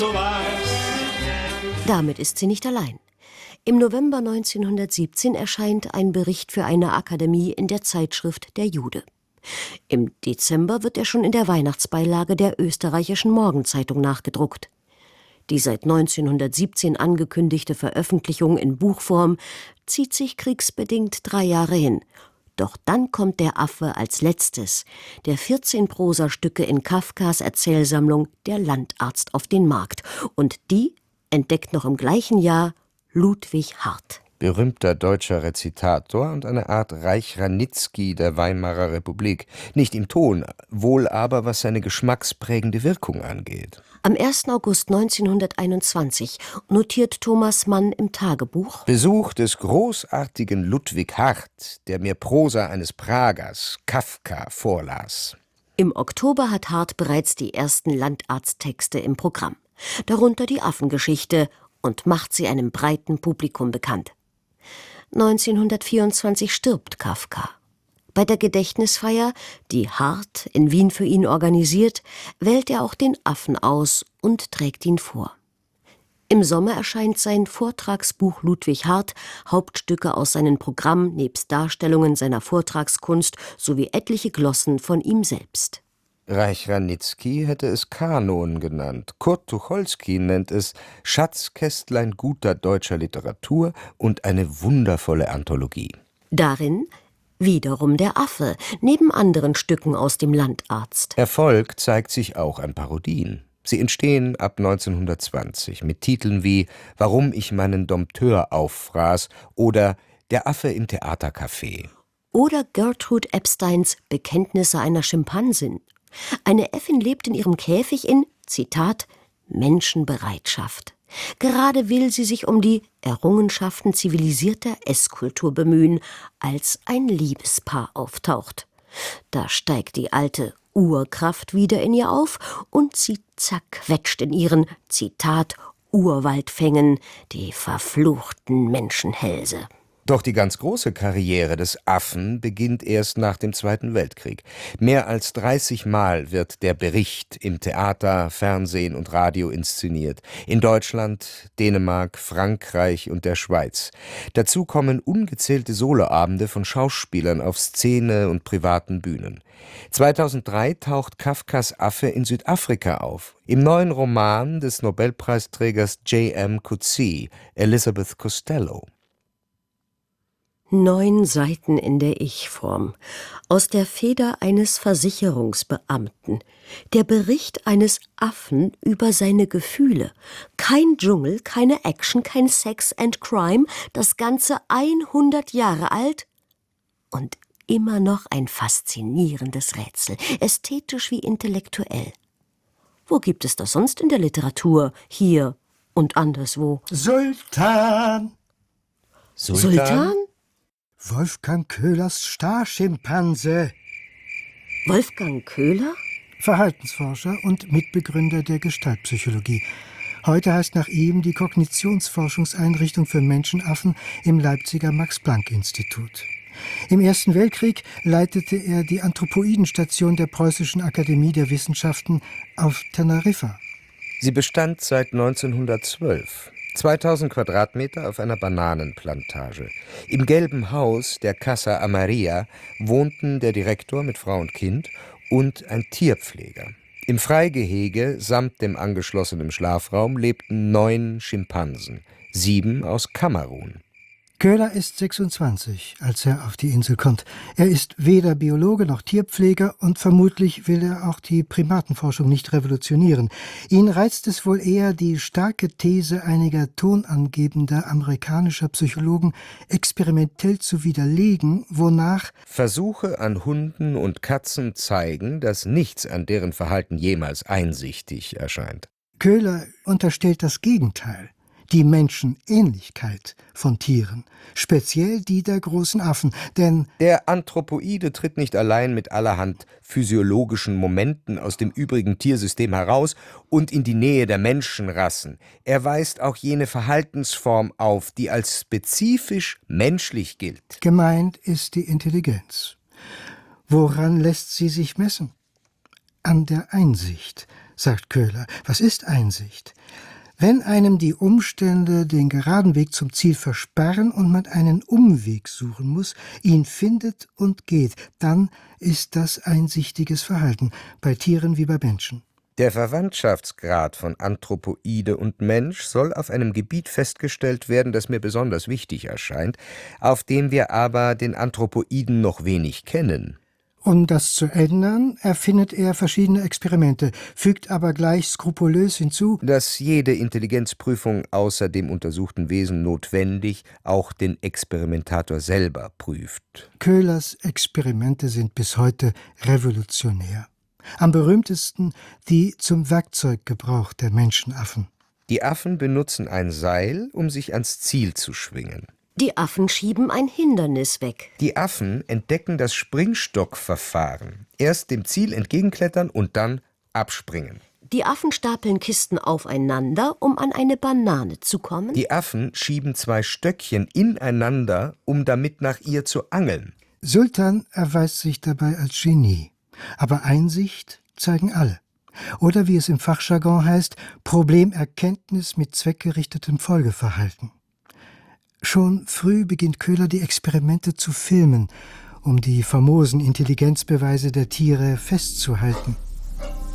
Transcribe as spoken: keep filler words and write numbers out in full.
Damit ist sie nicht allein. Im November neunzehnhundertsiebzehn erscheint ein Bericht für eine Akademie in der Zeitschrift Der Jude. Im Dezember wird er schon in der Weihnachtsbeilage der österreichischen Morgenzeitung nachgedruckt. Die seit neunzehnhundertsiebzehn angekündigte Veröffentlichung in Buchform zieht sich kriegsbedingt drei Jahre hin. Doch dann kommt der Affe als letztes, der vierzehn Prosastücke in Kafkas Erzählsammlung Der Landarzt auf den Markt. Und die entdeckt noch im gleichen Jahr Ludwig Hardt. Berühmter deutscher Rezitator und eine Art Reich Ranitzky der Weimarer Republik. Nicht im Ton, wohl aber was seine geschmacksprägende Wirkung angeht. Am ersten August neunzehnhunderteinundzwanzig notiert Thomas Mann im Tagebuch: Besuch des großartigen Ludwig Hardt, der mir Prosa eines Pragers, Kafka, vorlas. Im Oktober hat Hardt bereits die ersten Landarzttexte im Programm, darunter die Affengeschichte, und macht sie einem breiten Publikum bekannt. neunzehnhundertvierundzwanzig stirbt Kafka. Bei der Gedächtnisfeier, die Hardt in Wien für ihn organisiert, wählt er auch den Affen aus und trägt ihn vor. Im Sommer erscheint sein Vortragsbuch Ludwig Hardt, Hauptstücke aus seinem Programm nebst Darstellungen seiner Vortragskunst sowie etliche Glossen von ihm selbst. Reich Ranitzky hätte es Kanon genannt. Kurt Tucholsky nennt es Schatzkästlein guter deutscher Literatur und eine wundervolle Anthologie. Darin wiederum der Affe, neben anderen Stücken aus dem Landarzt. Erfolg zeigt sich auch an Parodien. Sie entstehen ab neunzehnhundertzwanzig mit Titeln wie Warum ich meinen Dompteur auffraß oder Der Affe im Theatercafé. Oder Gertrude Epsteins Bekenntnisse einer Schimpansin. Eine Äffin lebt in ihrem Käfig in, Zitat, Menschenbereitschaft. Gerade will sie sich um die Errungenschaften zivilisierter Esskultur bemühen, als ein Liebespaar auftaucht. Da steigt die alte Urkraft wieder in ihr auf und sie zerquetscht in ihren, Zitat, Urwaldfängen die verfluchten Menschenhälse. Doch die ganz große Karriere des Affen beginnt erst nach dem Zweiten Weltkrieg. Mehr als dreißig Mal wird der Bericht im Theater, Fernsehen und Radio inszeniert. In Deutschland, Dänemark, Frankreich und der Schweiz. Dazu kommen ungezählte Soloabende von Schauspielern auf Szene und privaten Bühnen. zweitausenddrei taucht Kafkas Affe in Südafrika auf. Im neuen Roman des Nobelpreisträgers J M Coetzee, Elizabeth Costello. Neun Seiten in der Ich-Form, aus der Feder eines Versicherungsbeamten, der Bericht eines Affen über seine Gefühle. Kein Dschungel, keine Action, kein Sex and Crime, das Ganze hundert Jahre alt und immer noch ein faszinierendes Rätsel, ästhetisch wie intellektuell. Wo gibt es das sonst in der Literatur, hier und anderswo? Sultan! Sultan? Sultan? Wolfgang Köhlers Starschimpanse. Wolfgang Köhler? Verhaltensforscher und Mitbegründer der Gestaltpsychologie. Heute heißt nach ihm die Kognitionsforschungseinrichtung für Menschenaffen im Leipziger Max-Planck-Institut. Im Ersten Weltkrieg leitete er die Anthropoidenstation der Preußischen Akademie der Wissenschaften auf Teneriffa. Sie bestand seit neunzehnhundertzwölf. zweitausend Quadratmeter auf einer Bananenplantage. Im gelben Haus der Casa Amaria wohnten der Direktor mit Frau und Kind und ein Tierpfleger. Im Freigehege samt dem angeschlossenen Schlafraum lebten neun Schimpansen, sieben aus Kamerun. Köhler ist sechsundzwanzig, als er auf die Insel kommt. Er ist weder Biologe noch Tierpfleger und vermutlich will er auch die Primatenforschung nicht revolutionieren. Ihn reizt es wohl eher, die starke These einiger tonangebender amerikanischer Psychologen experimentell zu widerlegen, wonach Versuche an Hunden und Katzen zeigen, dass nichts an deren Verhalten jemals einsichtig erscheint. Köhler unterstellt das Gegenteil. Die Menschenähnlichkeit von Tieren, speziell die der großen Affen, denn der Anthropoide tritt nicht allein mit allerhand physiologischen Momenten aus dem übrigen Tiersystem heraus und in die Nähe der Menschenrassen. Er weist auch jene Verhaltensform auf, die als spezifisch menschlich gilt. Gemeint ist die Intelligenz. Woran lässt sie sich messen? An der Einsicht, sagt Köhler. Was ist Einsicht? Wenn einem die Umstände den geraden Weg zum Ziel versperren und man einen Umweg suchen muss, ihn findet und geht, dann ist das einsichtiges Verhalten, bei Tieren wie bei Menschen. Der Verwandtschaftsgrad von Anthropoide und Mensch soll auf einem Gebiet festgestellt werden, das mir besonders wichtig erscheint, auf dem wir aber den Anthropoiden noch wenig kennen. Um das zu ändern, erfindet er verschiedene Experimente, fügt aber gleich skrupulös hinzu, dass jede Intelligenzprüfung außer dem untersuchten Wesen notwendig auch den Experimentator selber prüft. Köhlers Experimente sind bis heute revolutionär. Am berühmtesten die zum Werkzeuggebrauch der Menschenaffen. Die Affen benutzen ein Seil, um sich ans Ziel zu schwingen. Die Affen schieben ein Hindernis weg. Die Affen entdecken das Springstockverfahren. Erst dem Ziel entgegenklettern und dann abspringen. Die Affen stapeln Kisten aufeinander, um an eine Banane zu kommen. Die Affen schieben zwei Stöckchen ineinander, um damit nach ihr zu angeln. Sultan erweist sich dabei als Genie. Aber Einsicht zeigen alle. Oder wie es im Fachjargon heißt, Problemerkenntnis mit zweckgerichtetem Folgeverhalten. Schon früh beginnt Köhler die Experimente zu filmen, um die famosen Intelligenzbeweise der Tiere festzuhalten.